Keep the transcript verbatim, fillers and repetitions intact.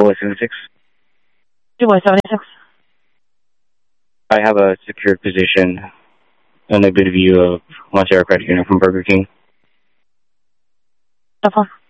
Boy seventy-six. Two Boy seventy-six. I have a secured position and a good view of Montero Credit Union from Burger King. No phone.